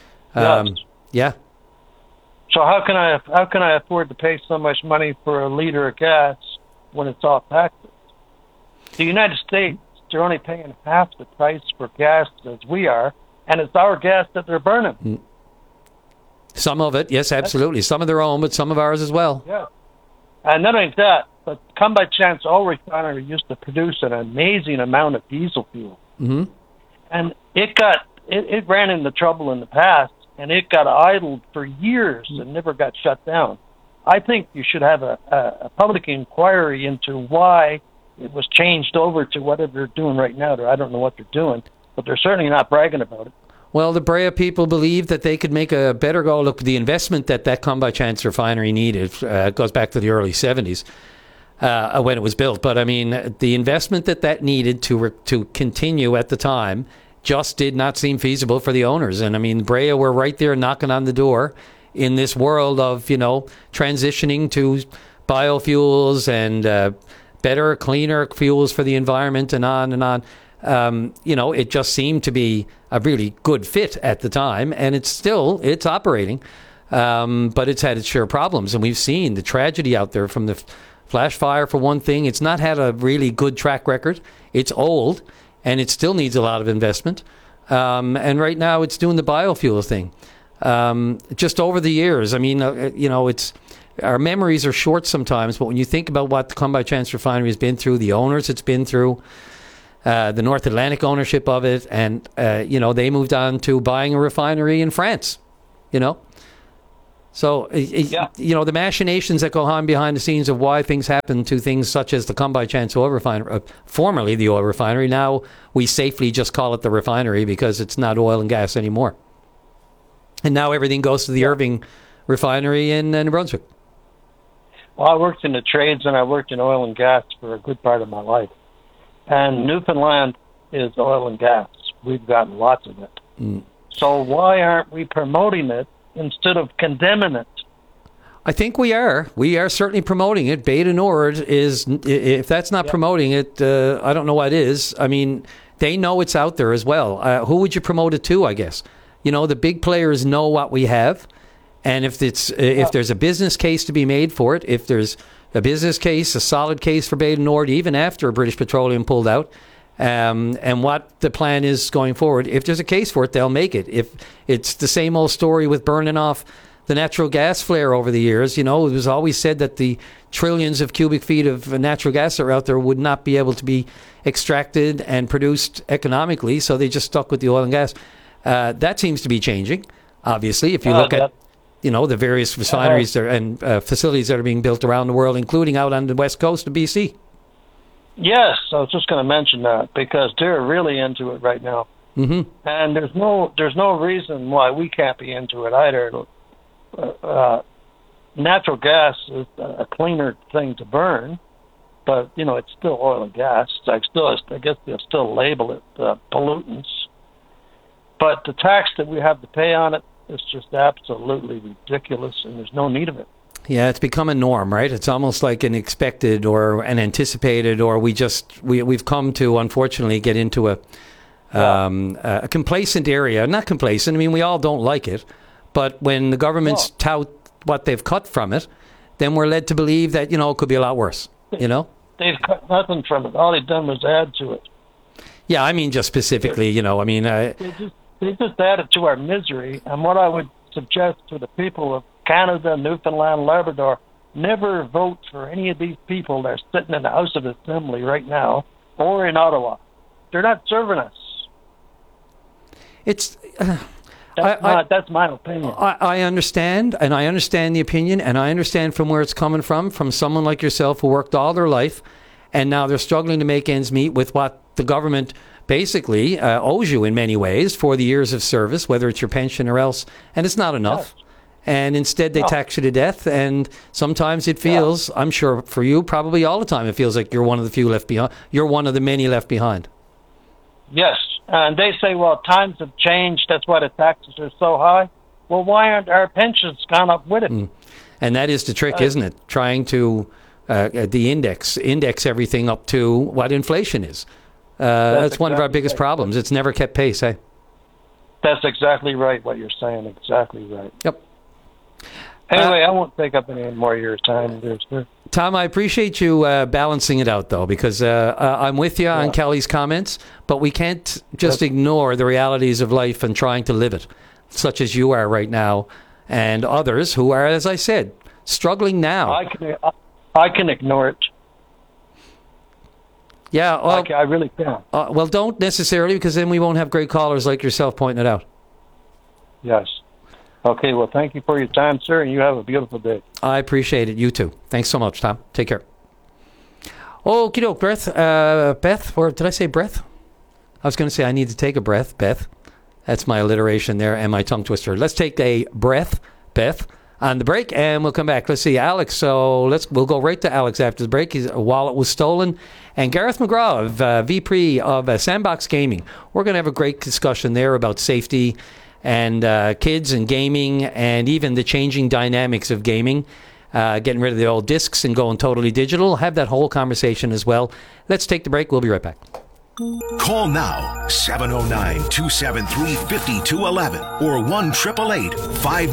yeah. So how can I afford to pay so much money for a liter of gas when it's all taxes? The United States, they're only paying half the price for gas as we are, and it's our gas that they're burning. Some of it, yes, absolutely. Some of their own, but some of ours as well. Yeah, and not only that, but come by chance, all refinery used to produce an amazing amount of diesel fuel. Mm-hmm. And it ran into trouble in the past, and it got idled for years and never got shut down. I think you should have a public inquiry into why it was changed over to whatever they're doing right now. I don't know what they're doing, but they're certainly not bragging about it. Well, the Brea people believe that they could make a better go. Look, the investment that Come by Chance refinery needed goes back to the early 70s. When it was built. But I mean, the investment that needed to continue at the time just did not seem feasible for the owners. And I mean, Brea were right there knocking on the door in this world of, transitioning to biofuels and better, cleaner fuels for the environment and on and on. It just seemed to be a really good fit at the time. And it's operating. But it's had its share of problems. And we've seen the tragedy out there from the flash fire, for one thing. It's not had a really good track record. It's old, and it still needs a lot of investment. And right now, it's doing the biofuel thing. Just over the years, I mean, it's our memories are short sometimes, but when you think about what the Come-By Chance refinery has been through, the owners it's been through, the North Atlantic ownership of it, and, they moved on to buying a refinery in France, So, the machinations that go on behind the scenes of why things happen to things such as the Come-By Chance oil refinery, formerly the oil refinery, now we safely just call it the refinery because it's not oil and gas anymore. And now everything goes to the Irving refinery in New Brunswick. Well, I worked in the trades and I worked in oil and gas for a good part of my life. And Newfoundland is oil and gas. We've got lots of it. So why aren't we promoting it instead of condemning it? I think we are. We are certainly promoting it. Bay du Nord is, if that's not promoting it, I don't know what is. I mean, they know it's out there as well. Who would you promote it to, I guess? The big players know what we have. And if there's a business case to be made for it, if there's a business case, a solid case for Bay du Nord, even after British Petroleum pulled out, and what the plan is going forward, if there's a case for it, they'll make it. If it's the same old story with burning off the natural gas flare over the years, it was always said that the trillions of cubic feet of natural gas that are out there would not be able to be extracted and produced economically, so they just stuck with the oil and gas. That seems to be changing, obviously, if you look at the various refineries and facilities that are being built around the world, including out on the west coast of BC. Yes, I was just going to mention that because they're really into it right now. Mm-hmm. And there's no reason why we can't be into it either. Natural gas is a cleaner thing to burn, but it's still oil and gas. I guess they'll still label it pollutants. But the tax that we have to pay on it is just absolutely ridiculous, and there's no need of it. Yeah, it's become a norm, right? It's almost like an expected or an anticipated, or we've come to, unfortunately, get into a complacent area. Not complacent. I mean, we all don't like it. But when the governments tout what they've cut from it, then we're led to believe that, it could be a lot worse, They've cut nothing from it. All they've done was add to it. Yeah, I mean, just specifically, They just added to our misery. And what I would suggest to the people of Canada, Newfoundland, Labrador, never vote for any of these people that are sitting in the House of Assembly right now or in Ottawa. They're not serving us. It's... that's my opinion. I understand, and I understand the opinion, and I understand from where it's coming from someone like yourself who worked all their life, and now they're struggling to make ends meet with what the government basically owes you in many ways for the years of service, whether it's your pension or else, and it's not enough. Yes. And instead they tax you to death, and sometimes it feels, I'm sure for you, probably all the time, it feels like you're one of the few left behind. You're one of the many left behind. Yes, and they say, well, times have changed, that's why the taxes are so high. Well, why aren't our pensions gone up with it? And that is the trick, isn't it? Trying to index everything up to what inflation is. That's one of our biggest problems. It's never kept pace, eh? That's exactly right, what you're saying. Exactly right. Yep. Anyway, I won't take up any more of your time. Tom, I appreciate you balancing it out, though, because I'm with you on Kelly's comments, but we can't just ignore the realities of life and trying to live it, such as you are right now, and others who are, as I said, struggling now. I can ignore it. Yeah, well, I really can. Well, don't necessarily, because then we won't have great callers like yourself pointing it out. Yes. Okay, well, thank you for your time, sir, and you have a beautiful day. I appreciate it. You too. Thanks so much, Tom. Take care. Okie doke, Beth, or did I say breath? I was going to say I need to take a breath, Beth. That's my alliteration there and my tongue twister. Let's take a breath, Beth, on the break, and we'll come back. Let's see, Alex. So we'll go right to Alex after the break. His wallet was stolen. And Gareth McGraw of VP of Sandbox Gaming. We're going to have a great discussion there about safety and kids and gaming and even the changing dynamics of gaming, getting rid of the old discs and going totally digital. Have that whole conversation as well. Let's take the break. We'll be right back. Call now, 709-273-5211 or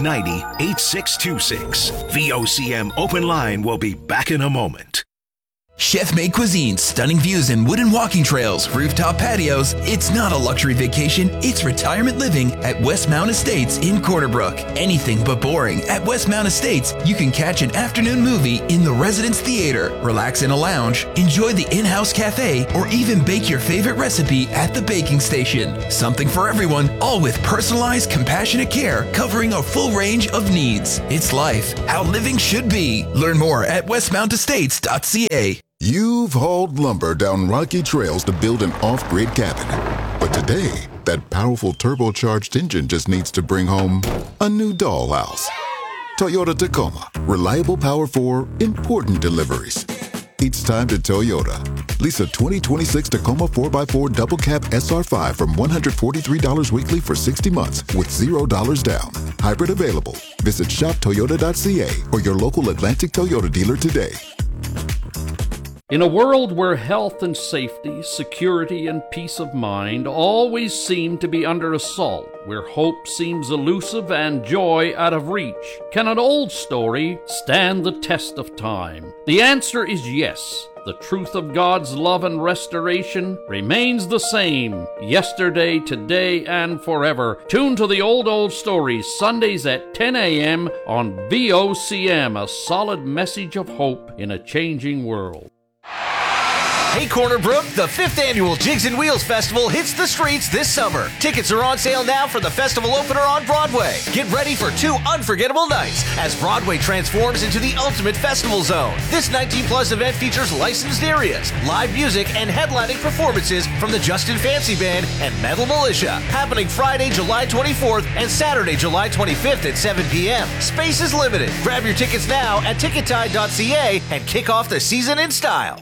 1-888-590-8626. VOCM Open Line will be back in a moment. Chef-made cuisine, stunning views and wooden walking trails, rooftop patios. It's not a luxury vacation, it's retirement living at Westmount Estates in Corner Brook. Anything but boring. At Westmount Estates, you can catch an afternoon movie in the Residence Theater, relax in a lounge, enjoy the in-house cafe, or even bake your favorite recipe at the baking station. Something for everyone, all with personalized, compassionate care covering a full range of needs. It's life, how living should be. Learn more at westmountestates.ca. You've hauled lumber down rocky trails to build an off-grid cabin. But today, that powerful turbocharged engine just needs to bring home a new dollhouse. Toyota Tacoma. Reliable power for important deliveries. It's time to Toyota. Lease a 2026 Tacoma 4x4 double cab SR5 from $143 weekly for 60 months with $0 down. Hybrid available. Visit shoptoyota.ca or your local Atlantic Toyota dealer today. In a world where health and safety, security and peace of mind always seem to be under assault, where hope seems elusive and joy out of reach, can an old story stand the test of time? The answer is yes. The truth of God's love and restoration remains the same, yesterday, today, and forever. Tune to the Old Stories, Sundays at 10 a.m. on VOCM, a solid message of hope in a changing world. Hey Corner Brook, the 5th annual Jigs and Wheels Festival hits the streets this summer. Tickets are on sale now for the festival opener on Broadway. Get ready for 2 unforgettable nights as Broadway transforms into the ultimate festival zone. This 19-plus event features licensed areas, live music, and headlining performances from the Justin Fancy Band and Metal Militia. Happening Friday, July 24th and Saturday, July 25th at 7 p.m. Space is limited. Grab your tickets now at tickettide.ca and kick off the season in style.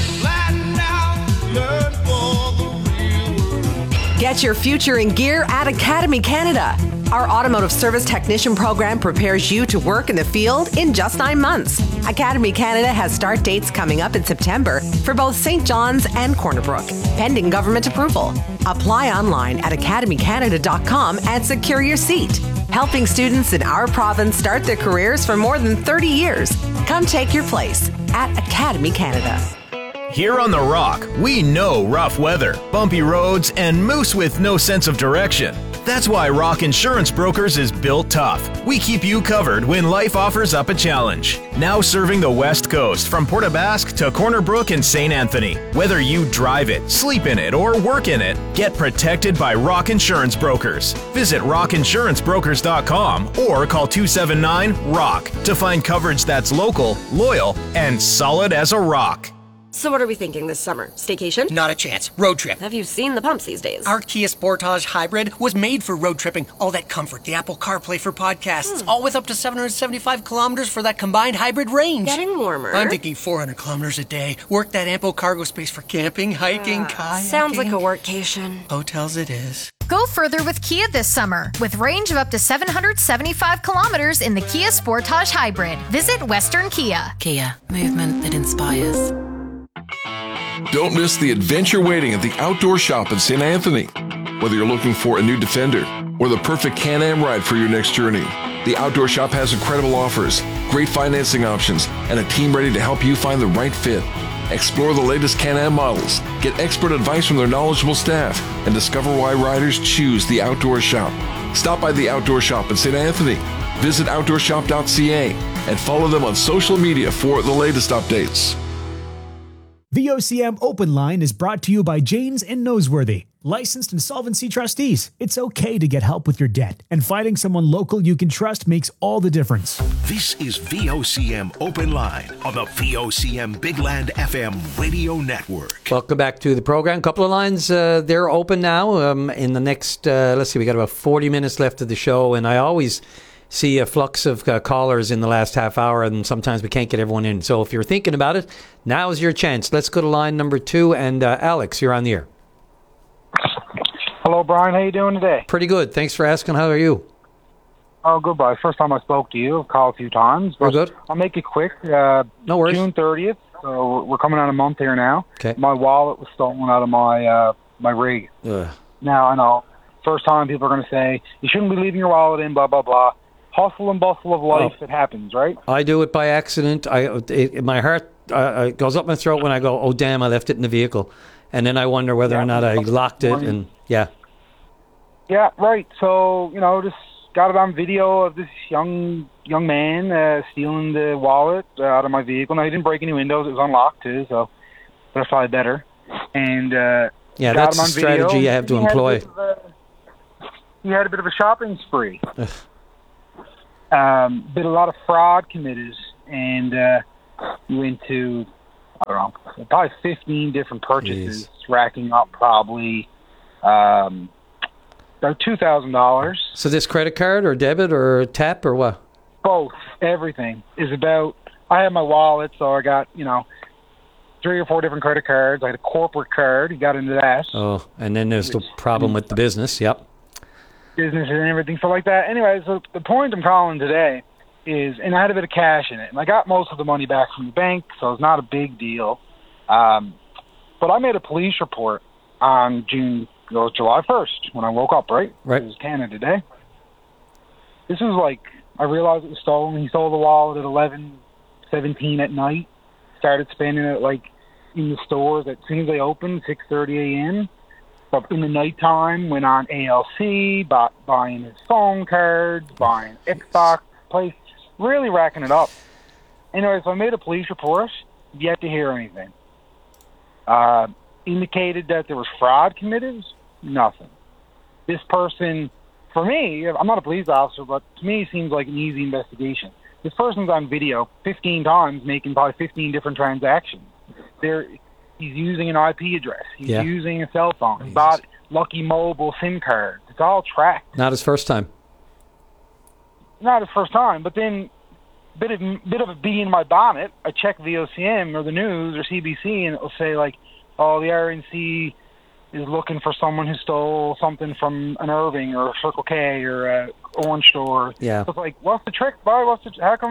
Get your future in gear at Academy Canada. Our automotive service technician program prepares you to work in the field in just 9 months. Academy Canada has start dates coming up in September for both St. John's and Corner Brook, pending government approval. Apply online at academycanada.com and secure your seat. Helping students in our province start their careers for more than 30 years. Come take your place at Academy Canada. Here on The Rock, we know rough weather, bumpy roads, and moose with no sense of direction. That's why Rock Insurance Brokers is built tough. We keep you covered when life offers up a challenge. Now serving the West Coast from Port aux Basques to Corner Brook and St. Anthony. Whether you drive it, sleep in it, or work in it, get protected by Rock Insurance Brokers. Visit rockinsurancebrokers.com or call 279-ROCK to find coverage that's local, loyal, and solid as a rock. So what are we thinking this summer? Staycation? Not a chance. Road trip. Have you seen the pumps these days? Our Kia Sportage Hybrid was made for road tripping. All that comfort, the Apple CarPlay for podcasts, all with up to 775 kilometers for that combined hybrid range. Getting warmer. I'm thinking 400 kilometers a day. Work that ample cargo space for camping, hiking, kayaking. Sounds like a workcation. Hotels it is. Go further with Kia this summer with range of up to 775 kilometers in the Kia Sportage Hybrid. Visit Western Kia. Kia, movement that inspires. Don't miss the adventure waiting at the Outdoor Shop in St. Anthony. Whether you're looking for a new Defender or the perfect Can-Am ride for your next journey, the Outdoor Shop has incredible offers, great financing options, and a team ready to help you find the right fit. Explore the latest Can-Am models, get expert advice from their knowledgeable staff, and discover why riders choose the Outdoor Shop. Stop by the Outdoor Shop in St. Anthony. Visit outdoorshop.ca and follow them on social media for the latest updates. The OCM Open Line is brought to you by Janes and Noseworthy, licensed insolvency trustees. It's okay to get help with your debt, and finding someone local you can trust makes all the difference. This is VOCM Open Line on the VOCM Big Land FM radio network. Welcome back to the program. A couple of lines, they're open now. In the next, let's see, we got about 40 minutes left of the show, and I always see a flux of callers in the last half hour, and sometimes we can't get everyone in. So if you're thinking about it, now's your chance. Let's go to line number 2, and Alex, you're on the air. Hello, Brian. How you doing today? Pretty good. Thanks for asking. How are you? Oh, goodbye. First time I spoke to you. I've called a few times. We're good. I'll make it quick. No worries. June 30th, so we're coming on a month here now. Okay. My wallet was stolen out of my rig. Now, I know, first time people are going to say, you shouldn't be leaving your wallet in, blah, blah, blah. Hustle and bustle of life, it happens, right? I do it by accident. My heart goes up my throat when I go, oh, damn, I left it in the vehicle. And then I wonder whether or not I locked it. And yeah. Yeah, right. So, just got it on video of this young man stealing the wallet out of my vehicle. Now, he didn't break any windows. It was unlocked, too, so that's probably better. And yeah, that's the strategy you have to employ. He had a bit of a shopping spree. A lot of fraud committed, and we went to, I don't know, probably 15 different purchases, racking up probably about $2,000. So this credit card or debit or tap or what? Both. Everything is about, I have my wallet, so I got, 3 or 4 different credit cards. I had a corporate card. You got into that. Oh, and then there's the problem with the business. Yep. Business and everything, so like that. Anyway, so the point I'm calling today is, and I had a bit of cash in it, and I got most of the money back from the bank, so it's not a big deal. But I made a police report on July 1st when I woke up, right? Right. It was Canada Day. This was like, I realized it was stolen. He stole the wallet at 11:17 at night, started spending it like in the stores as soon as they opened, 6:30 a.m., But in the nighttime, went on ALC, buying his phone cards, buying Xbox, place, really racking it up. Anyway, so I made a police report, yet to hear anything. Indicated that there was fraud committed, nothing. This person, for me, I'm not a police officer, but to me, it seems like an easy investigation. This person's on video 15 times, making probably 15 different transactions. He's using an IP address. He's using a cell phone. He bought Lucky Mobile SIM cards. It's all tracked. Not his first time. Not his first time, but then bit of a bee in my bonnet. I check VOCM or the news or CBC, and it'll say like, oh, the RNC is looking for someone who stole something from an Irving or a Circle K or a Orange Store. Yeah. So it's like, what's the trick, boy? What's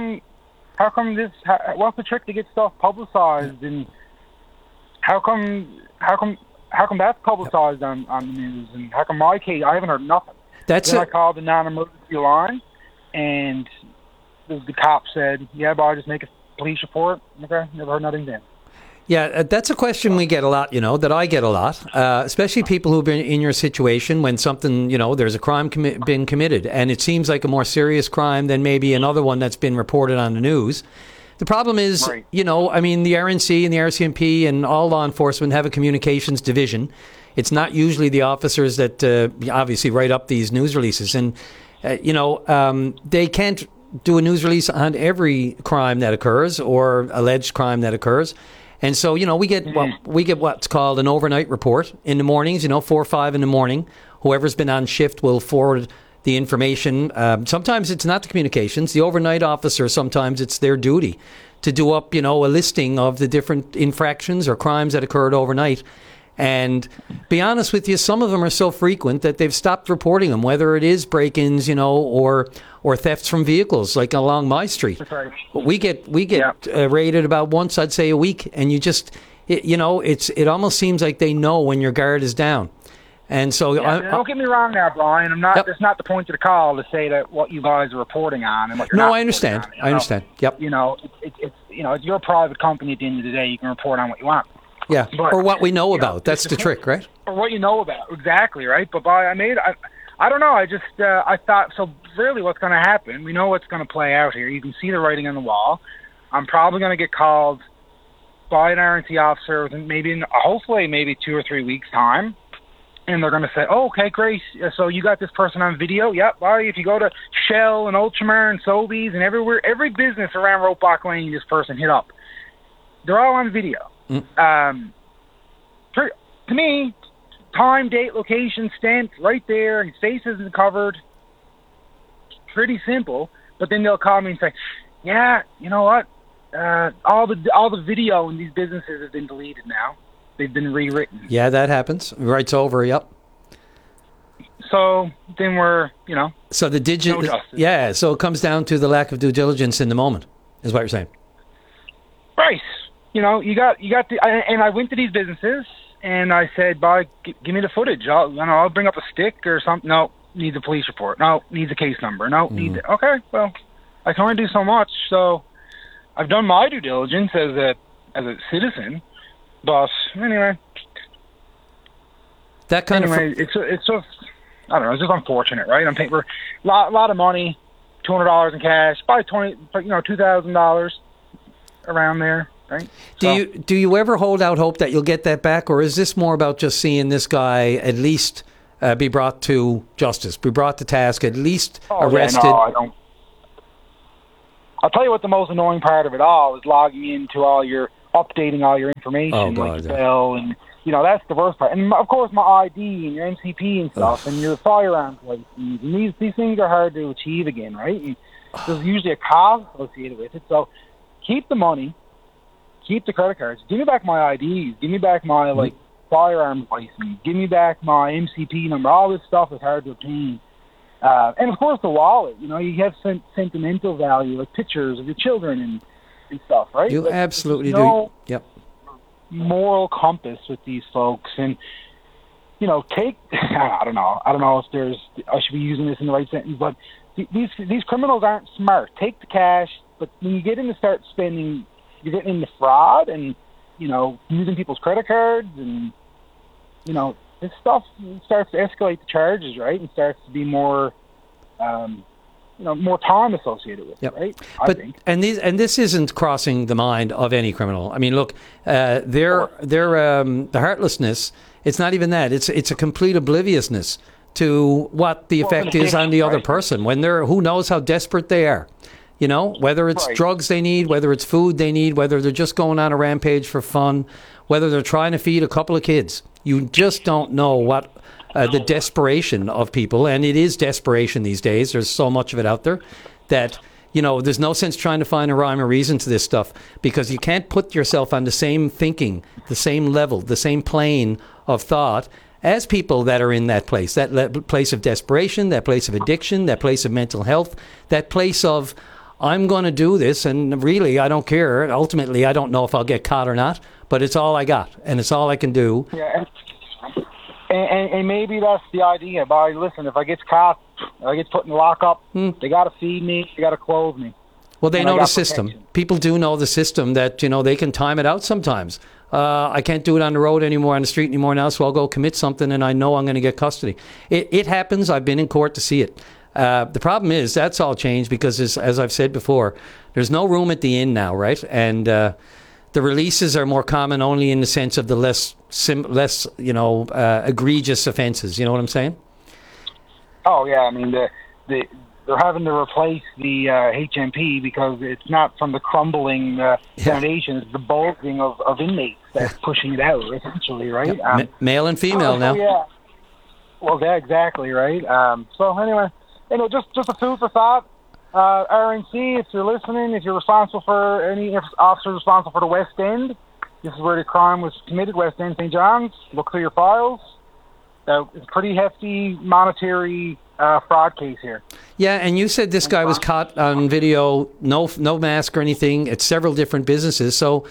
the trick to get stuff publicized, and how come that's publicized on the news, and how come my case, I haven't heard nothing. I called the non-emergency line, and the cop said, yeah, but I just make a police report. Okay, never heard nothing then. Yeah, that's a question we get a lot, that I get a lot, especially people who've been in your situation when something, there's a crime been committed, and it seems like a more serious crime than maybe another one that's been reported on the news. The problem is, the RNC and the RCMP and all law enforcement have a communications division. It's not usually the officers that obviously write up these news releases. And, they can't do a news release on every crime that occurs or alleged crime that occurs. And so, we get what's called an overnight report in the mornings, 4 or 5 in the morning. Whoever's been on shift will forward the information. Sometimes it's not the communications. The overnight officer, sometimes it's their duty to do up, a listing of the different infractions or crimes that occurred overnight. And be honest with you, some of them are so frequent that they've stopped reporting them, whether it is break-ins, or thefts from vehicles, like along my street. That's right. We get raided about once, I'd say, a week, and you just, it almost seems like they know when your guard is down. And so, don't get me wrong now, Brian. That's not the point of the call to say that what you guys are reporting on and what you're not. No, I understand. I understand. Yep. It's your private company. At the end of the day, you can report on what you want. Yeah, or what we know about. That's the trick, right? Or what you know about, exactly, right? But I don't know. I just I thought, so really, what's going to happen? We know what's going to play out here. You can see the writing on the wall. I'm probably going to get called by an RNC officer within hopefully 2 or 3 weeks' time. And they're going to say, oh, okay, great. So you got this person on video? Yep. Well, if you go to Shell and Ultramar and Sobeys and everywhere, every business around Ropeback Lane, this person hit up. They're all on video. To me, time, date, location, stamped right there. His face isn't covered. Pretty simple. But then they'll call me and say, yeah, you know what? All the video in these businesses have been deleted now. They've been rewritten. Yeah, that happens. Right's over, yep. So then we're, So the no justice. Yeah, so it comes down to the lack of due diligence in the moment, is what you're saying. Right. You got and I went to these businesses and I said, give me the footage. I'll bring up a stick or something. No, needs a police report. No, needs a case number. No, okay, well, I can only do so much. So I've done my due diligence as a as a citizen. But anyway, that kind of it's just, I don't know, it's just unfortunate, right? I'm paying for a lot of money, $200 in cash, probably $2,000 around there, right? Do you ever hold out hope that you'll get that back, or is this more about just seeing this guy at least be brought to justice, be brought to task, at least arrested? Yeah, no, I don't. I'll tell you what the most annoying part of it all is logging into updating all your information, like your bill, and that's the worst part. And of course, my ID and your MCP and stuff, and your firearms license, and these things are hard to achieve again, right? And there's usually a cost associated with it. So keep the money, keep the credit cards, give me back my IDs, give me back my firearms license, give me back my MCP number. All this stuff is hard to obtain. And of course the wallet, you have sentimental value, like pictures of your children and stuff, right? You absolutely do. Yep. Moral compass with these folks, and take I don't know if I should be using this in the right sentence, but these criminals aren't smart. Take the cash, but when you get in to start spending, you're getting into fraud and using people's credit cards, and this stuff starts to escalate the charges, right? And starts to be more, more time associated with it, right? I think. And this isn't crossing the mind of any criminal. I mean, look, the heartlessness. It's not even that. It's a complete obliviousness to what the effect is on the other person when who knows how desperate they are. Whether it's drugs they need, whether it's food they need, whether they're just going on a rampage for fun, whether they're trying to feed a couple of kids. You just don't know what the desperation of people, and it is desperation these days. There's so much of it out there that, there's no sense trying to find a rhyme or reason to this stuff, because you can't put yourself on the same thinking, the same level, the same plane of thought as people that are in that place place of desperation, that place of addiction, that place of mental health, that place of, I'm going to do this, and really, I don't care. Ultimately, I don't know if I'll get caught or not, but it's all I got, and it's all I can do. Yeah, and maybe that's the idea. But listen, if I get caught, if I get put in lockup, they got to feed me, they got to clothe me. Well, they know the system. People do know the system that, they can time it out sometimes. I can't do it on the road anymore, on the street anymore now, so I'll go commit something, and I know I'm going to get custody. It happens. I've been in court to see it. The problem is that's all changed because, as I've said before, there's no room at the inn now, right? And the releases are more common only in the sense of the less egregious offenses. You know what I'm saying? Oh yeah, I mean they're having to replace the HMP because it's not from the crumbling foundation; it's the bulging of inmates that's pushing it out, essentially, right? Male and female now. Yeah. Well, yeah, exactly, right. So anyway. Just a food for thought. RNC, if you're listening, if you're responsible for any officer responsible for the West End, this is where the crime was committed, West End, St. John's. Look through your files. It's a pretty hefty monetary fraud case here. Yeah, and you said this guy was caught on video, no mask or anything, at several different businesses. So,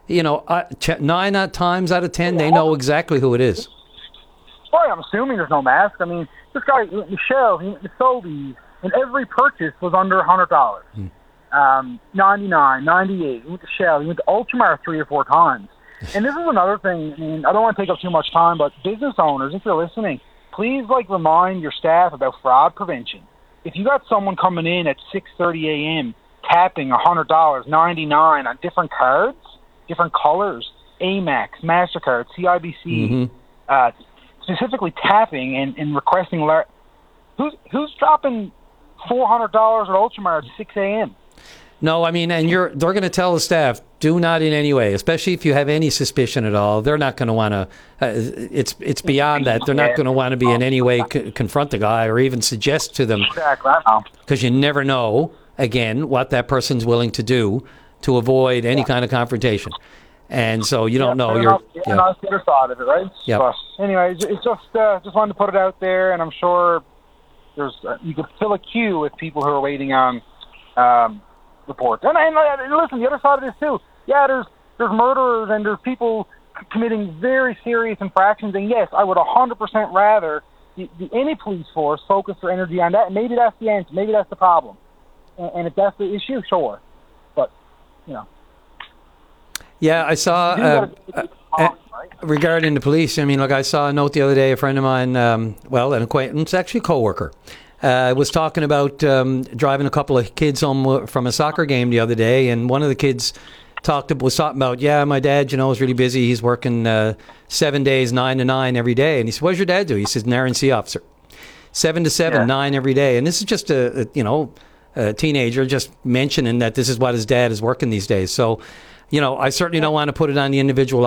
9 times out of 10, they know exactly who it is. Well, I'm assuming there's no mask. I mean, this guy, Michelle, he sold these, and every purchase was under $100. 99, 98. He went to Shell. He went to Ultramar 3 or 4 times. And this is another thing. I mean, I don't want to take up too much time, but business owners, if you're listening, please remind your staff about fraud prevention. If you got someone coming in at 6:30 a.m. tapping $100, 99 on different cards, different colors, Amex, MasterCard, CIBC, specifically tapping and requesting, who's dropping $400 at Ultramar at 6 a.m.? No, I mean, and they're going to tell the staff, do not in any way, especially if you have any suspicion at all. They're not going to want to. It's beyond that. They're not going to want to be in any way confront the guy or even suggest to them. Exactly. Because you never know, again, what that person's willing to do to avoid any kind of confrontation. And so you don't know. That's the other side of it, right? Yeah. But anyway, it's just wanted to put it out there, and I'm sure there's you could fill a queue with people who are waiting on reports. And listen, the other side of this too. Yeah, there's murderers and there's people committing very serious infractions. And yes, I would 100% rather any police force focus their energy on that. And maybe that's the answer. Maybe that's the problem. And if that's the issue, sure. But Yeah, I saw. Regarding the police, I mean, look, I saw a note the other day. A friend of mine, an acquaintance, actually a coworker, was talking about driving a couple of kids home from a soccer game the other day, and one of the kids was talking about, my dad, is really busy. He's working 7 days, 9 to 9 every day. And he said, "What does your dad do?" He says, "An R&C officer, 7 to 7, 9 every day." And this is just a teenager just mentioning that this is what his dad is working these days. So, I certainly don't want to put it on the individual